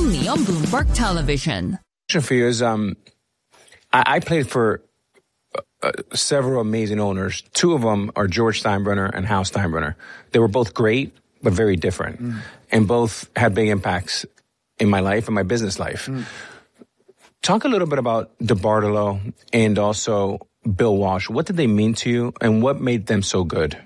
only on Bloomberg Television. Question for you is, I played for several amazing owners. Two of them are George Steinbrenner and Hal Steinbrenner. They were both great, but very different. And both had big impacts in my life and my business life. Talk a little bit about DeBartolo and also Bill Walsh. What did they mean to you, and what made them so good?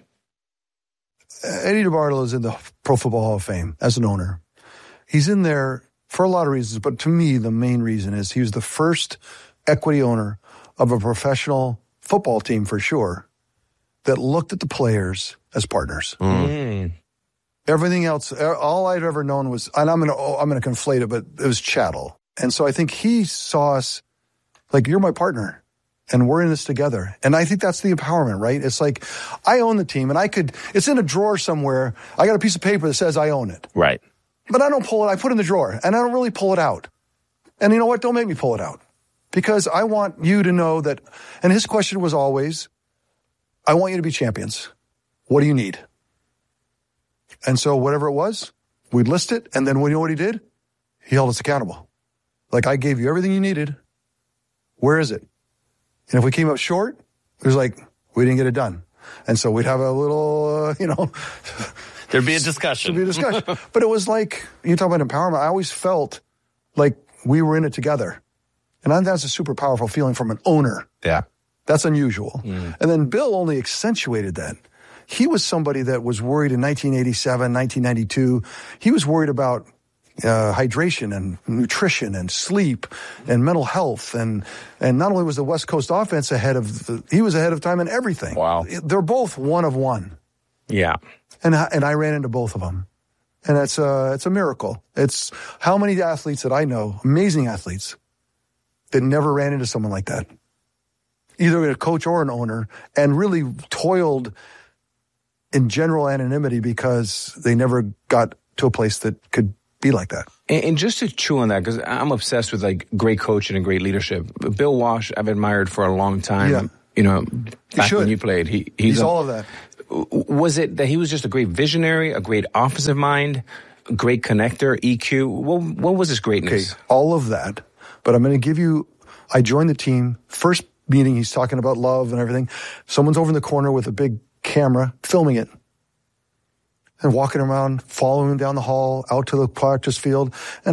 Eddie DeBartolo is in the Pro Football Hall of Fame as an owner. He's in there for a lot of reasons, but to me, the main reason is he was the first equity owner of a professional football team, for sure, that looked at the players as partners. Everything else, all I'd ever known was, and I'm going to conflate it, but it was chattel. And so I think he saw us like, you're my partner, and we're in this together. And I think that's the empowerment, right? It's like, I own the team, and it's in a drawer somewhere. I got a piece of paper that says I own it. Right. But I don't pull it. I put it in the drawer, and I don't really pull it out. And you know what? Don't make me pull it out. Because I want you to know that, and his question was always, I want you to be champions. What do you need? And so whatever it was, we'd list it, and then you know what he did? He held us accountable. Like, I gave you everything you needed. Where is it? And if we came up short, it was like, we didn't get it done. And so we'd have a little, There'd be a discussion. But it was like, you talk about empowerment, I always felt like we were in it together. And I think that's a super powerful feeling from an owner. Yeah. That's unusual. And then Bill only accentuated that. He was somebody that was worried in 1987, 1992. He was worried about hydration and nutrition and sleep and mental health. And not only was the West Coast offense he was ahead of time in everything. Wow. They're both one of one. Yeah. And I ran into both of them. And it's a miracle. It's how many athletes that I know, amazing athletes, that never ran into someone like that. Either a coach or an owner, and really toiled in general anonymity because they never got to a place that could be like that. And just to chew on that, because I'm obsessed with like great coaching and great leadership. Bill Walsh, I've admired for a long time. Yeah. Back when you played, he's all of that. Was it that he was just a great visionary, a great offensive mind, a great connector, EQ? What was his greatness? Okay, all of that. But I'm going to give you, I joined the team, first meeting, he's talking about love and everything. Someone's over in the corner with a big camera filming it and walking around, following him down the hall, out to the practice field. And